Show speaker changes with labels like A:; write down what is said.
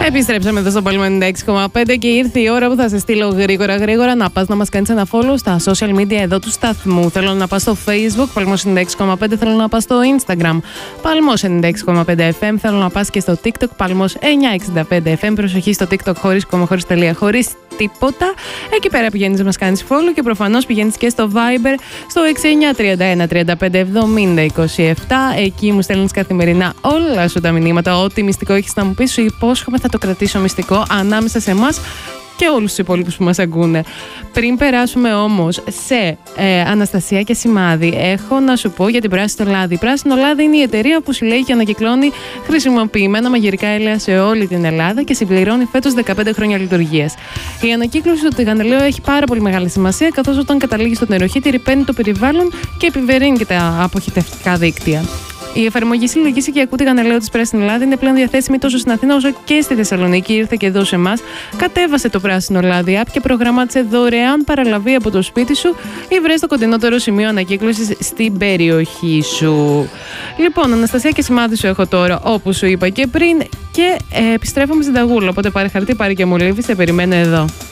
A: Επιστρέψαμε εδώ στο Palm 96,5 και ήρθε η ώρα που θα σε στείλω γρήγορα να πας να μας κάνεις ένα follow στα social media εδώ του σταθμού. Θέλω να πας στο Facebook, Palmos 96,5, θέλω να πας στο Instagram, Palmos 96,5 FM, θέλω να πας και στο TikTok, Palmos 965 FM. Προσοχή στο TikTok χωρίς κόμμα, χωρίς τελεία, χωρίς τίποτα. Εκεί πέρα πηγαίνεις να μας κάνεις follow και προφανώς πηγαίνεις και στο Viber στο 6931 35 70 27. Εκεί μου στέλνεις καθημερινά όλα σου τα μηνύματα. Ό,τι μυστικό έχεις να μου πεις, σου υπόσχομαι θα το κρατήσω μυστικό ανάμεσα σε εμάς και όλους τους υπόλοιπους που μας ακούνε. Πριν περάσουμε όμως σε Αναστασία και Σημάδι, έχω να σου πω για την Πράσινο Λάδι. Η Πράσινο Λάδι είναι η εταιρεία που συλλέγει και ανακυκλώνει χρησιμοποιημένα μαγειρικά έλαια σε όλη την Ελλάδα και συμπληρώνει φέτος 15 χρόνια λειτουργίας. Η ανακύκλωση του τηγανελαίου έχει πάρα πολύ μεγάλη σημασία, καθώς όταν καταλήγει στο νεροχύτη ρυπαίνει το περιβάλλον και επιβαρύνει και τα αποχυτευτικά δίκτυα. Η εφαρμογή συλλογής οικιακού τηγανελαίου της Πράσινη Λάδι είναι πλέον διαθέσιμη τόσο στην Αθήνα όσο και στη Θεσσαλονίκη. Ήρθε και εδώ σε εμάς, κατέβασε το Πράσινο Λάδι app και προγράμματισε δωρεάν παραλαβή από το σπίτι σου ή βρες το κοντινότερο σημείο ανακύκλωσης στην περιοχή σου. Λοιπόν, Αναστασία και Σημάδι σου έχω τώρα, όπως σου είπα και πριν, και επιστρέφουμε στην Ταγούλα. Οπότε πάρε χαρτί, πάρε και μολύβι, σε περιμένω εδώ.